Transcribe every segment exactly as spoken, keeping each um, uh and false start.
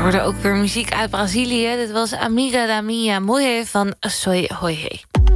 hoorde ook weer muziek uit Brazilië. Dit was Amiga da Minha Mulher van Soy Hoye.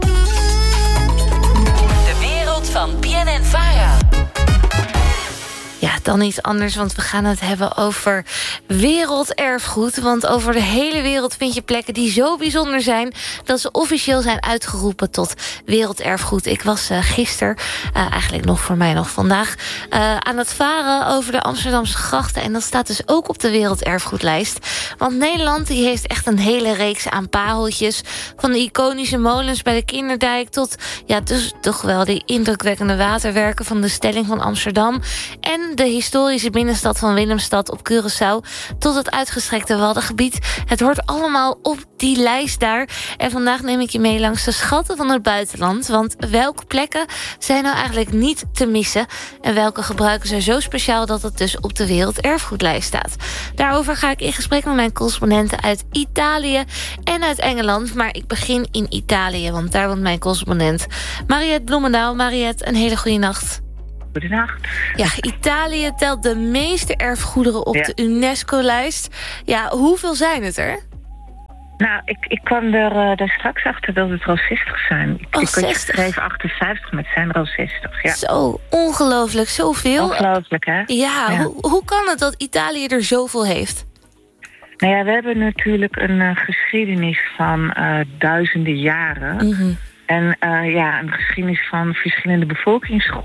De wereld van B N N Vara. Ja, dan iets anders, want we gaan het hebben over werelderfgoed. Want over de hele wereld vind je plekken die zo bijzonder zijn dat ze officieel zijn uitgeroepen tot werelderfgoed. Ik was uh, gisteren, uh, eigenlijk nog voor mij nog vandaag, uh, aan het varen over de Amsterdamse grachten. En dat staat dus ook op de werelderfgoedlijst. Want Nederland die heeft echt een hele reeks aan pareltjes. Van de iconische molens bij de Kinderdijk tot ja, dus toch wel die indrukwekkende waterwerken van de Stelling van Amsterdam. En de historische binnenstad van Willemstad op Curaçao tot het uitgestrekte Waddengebied. Het hoort allemaal op die lijst daar. En vandaag neem ik je mee langs de schatten van het buitenland. Want welke plekken zijn nou eigenlijk niet te missen? En welke gebruiken ze zo speciaal dat het dus op de werelderfgoedlijst staat? Daarover ga ik in gesprek met mijn correspondenten uit Italië en uit Engeland. Maar ik begin in Italië, want daar woont mijn correspondent Mariette Bloemendaal. Mariette, een hele goede nacht. Goedenacht. Ja, Italië telt de meeste erfgoederen op ja. de UNESCO-lijst. Ja, hoeveel zijn het er? Nou, ik, ik kwam er uh, daar straks achter dat het er al zestig zijn. Ik, Oh, ik had zestig? geschreven achtenvijftig, maar het zijn er al zestig. Ja. Zo, ongelooflijk, zoveel. Ongelooflijk, hè? Ja, Ja. Hoe, hoe kan het dat Italië er zoveel heeft? Nou ja, we hebben natuurlijk een uh, geschiedenis van uh, duizenden jaren. Mm-hmm. En uh, ja, een geschiedenis van verschillende bevolkingsgroepen.